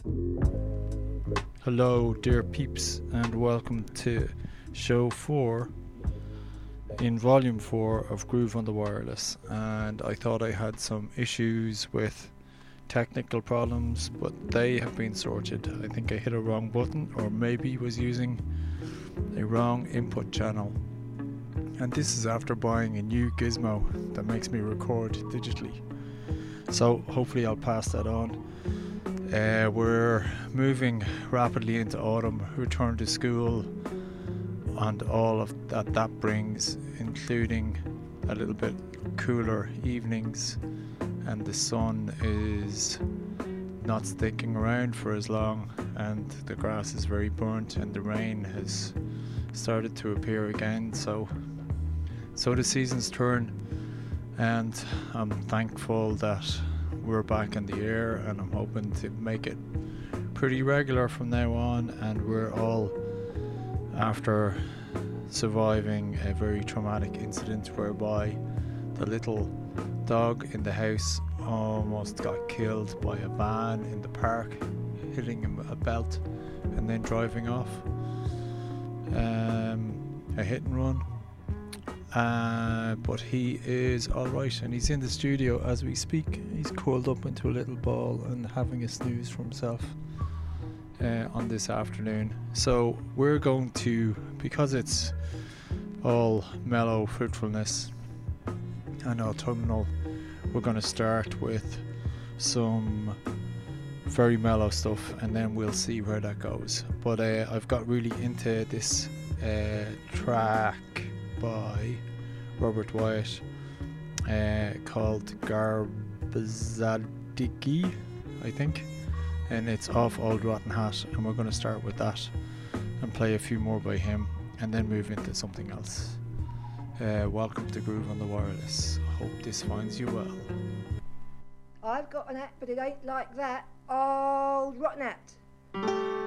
Hello, dear peeps, and welcome to show 4 in volume 4 of Groove on the Wireless. And I thought I had some issues with technical problems, but they have been sorted. I think I hit a wrong button, or maybe was using a wrong input channel. And this is after buying a new gizmo that makes me record digitally. So hopefully I'll pass that on. We're moving rapidly into autumn, return to school, and all of that brings, including a little bit cooler evenings, and the sun is not sticking around for as long, and the grass is very burnt, and the rain has started to appear again. So the seasons turn, and I'm thankful that we're back in the air, and I'm hoping to make it pretty regular from now on. And we're all after surviving a very traumatic incident whereby the little dog in the house almost got killed by a van in the park, hitting him a belt and then driving off. A hit and run. But he is alright, and he's in the studio as we speak. He's curled up into a little ball and having a snooze for himself on this afternoon. So we're going to, because it's all mellow fruitfulness and autumnal, we're going to start with some very mellow stuff, and then we'll see where that goes. But I've got really into this track by Robert Wyatt called Garbazadiki, I think, and it's off Old Rotten Hat, and we're going to start with that and play a few more by him and then move into something else. Welcome to Groove on the Wireless. Hope this finds you well. I've got an hat, but it ain't like that. Old rotten hat.